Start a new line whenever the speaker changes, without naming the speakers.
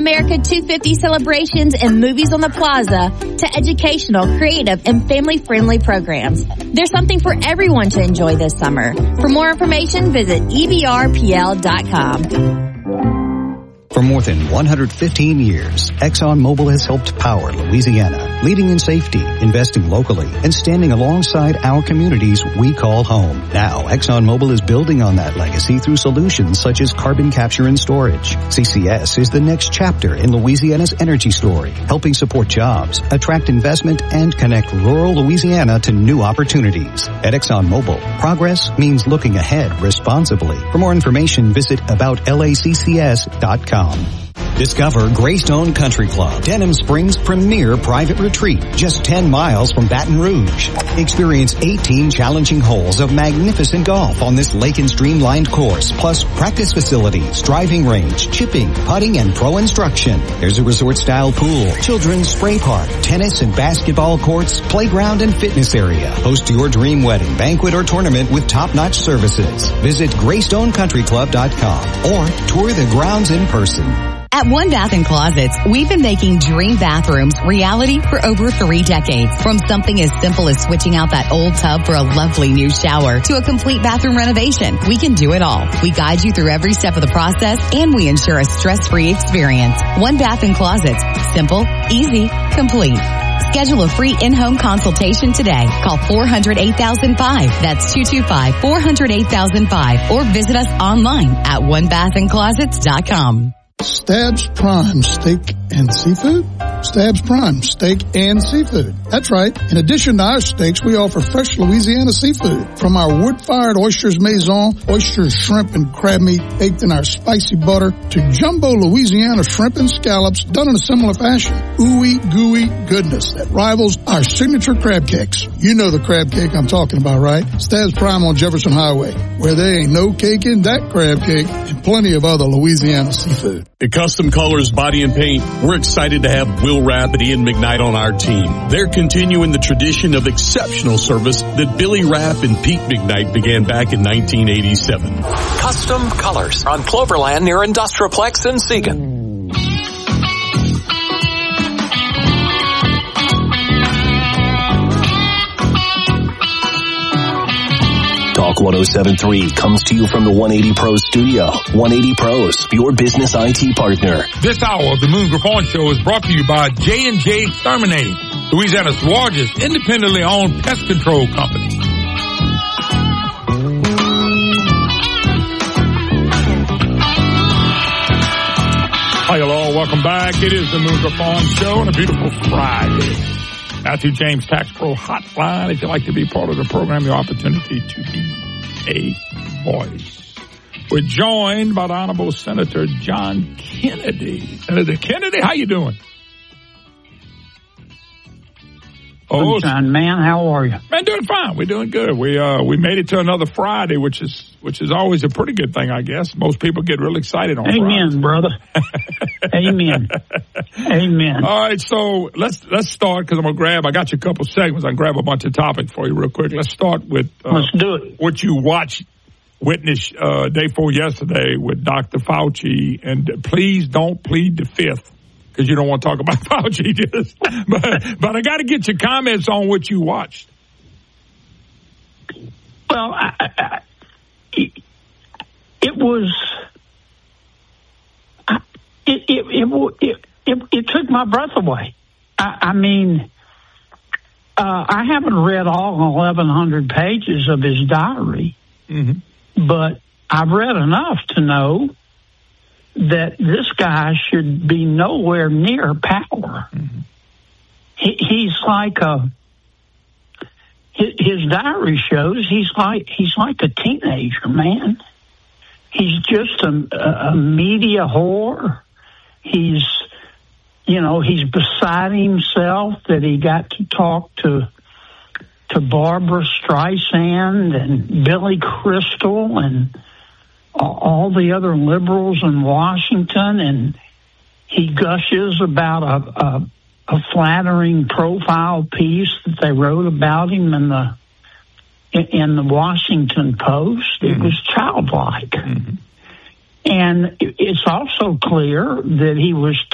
America 250 celebrations and movies on the plaza to educational, creative, and family-friendly programs. There's something for everyone to enjoy this summer. For more information, visit ebrpl.com.
For more than 115 years, ExxonMobil has helped power Louisiana, leading in safety, investing locally, and standing alongside our communities we call home. Now, ExxonMobil is building on that legacy through solutions such as carbon capture and storage. CCS is the next chapter in Louisiana's energy story, helping support jobs, attract investment, and connect rural Louisiana to new opportunities. At ExxonMobil, progress means looking ahead responsibly. For more information, visit aboutlaccs.com. Discover Greystone Country Club, Denham Springs' premier private retreat, just 10 miles from Baton Rouge. Experience 18 challenging holes of magnificent golf on this lake and streamlined course, plus practice facilities, driving range, chipping, putting, and pro instruction. There's a resort-style pool, children's spray park, tennis and basketball courts, playground and fitness area. Host your dream wedding, banquet, or tournament with top-notch services. Visit GreystonecountryClub.com or tour the grounds in person.
At One Bath & Closets, we've been making dream bathrooms reality for over 3 decades. From something as simple as switching out that old tub for a lovely new shower to a complete bathroom renovation, we can do it all. We guide you through every step of the process, and we ensure a stress-free experience. One Bath & Closets. Simple, easy, complete. Schedule a free in-home consultation today. Call 400-8005. That's 225-400-8005. Or visit us online at onebathandclosets.com.
Stabs Prime Steak and Seafood? Stabs Prime Steak and Seafood. That's right. In addition to our steaks, we offer fresh Louisiana seafood. From our wood-fired oysters maison, oysters, shrimp, and crab meat baked in our spicy butter, to jumbo Louisiana shrimp and scallops done in a similar fashion. Ooey gooey goodness that rivals our signature crab cakes. You know the crab cake I'm talking about, right? Stabs Prime on Jefferson Highway, where there ain't no cake in that crab cake, and plenty of other Louisiana seafood.
At Custom Colors Body and Paint, we're excited to have Will Rapp and Ian McKnight on our team. They're continuing the tradition of exceptional service that Billy Rapp and Pete McKnight began back in 1987.
Custom Colors on Cloverland near Industrialplex in Seagan.
Talk 107.3 comes to you from the 180 Pros studio. 180 Pros, your business IT partner.
This hour of the Moon Griffon Show is brought to you by J&J Exterminating, Louisiana's largest independently owned pest control company. Hi, hello, welcome back. It is the Moon Griffon Show on a beautiful Friday. Matthew James Tax Pro Hotline. If you'd like to be part of the program, your opportunity to be a voice. We're joined by the Honorable Senator John Kennedy. Senator Kennedy, how you doing?
Sunshine, man, how are you?
Man, doing fine. We're doing good. We made it to another Friday, which is always a pretty good thing, I guess. Most people get real excited on Friday.
Amen, brother. Amen. Amen.
All right, so let's start because I got you a couple segments. I can grab a bunch of topics for you real quick. Let's start with
let's do it.
What you witnessed day 4 yesterday with Dr. Fauci, and please don't plead the fifth. Because you don't want to talk about Fauci, but I got to get your comments on what you watched.
Well, it took my breath away. I haven't read all 1,100 pages of his diary, but I've read enough to know that this guy should be nowhere near power. He's like his diary shows he's like a teenager, man. He's just a media whore. He's beside himself that he got to talk to Barbara Streisand and Billy Crystal and all the other liberals in Washington, and he gushes about a flattering profile piece that they wrote about him in the Washington Post. It was childlike. And it's also clear that he was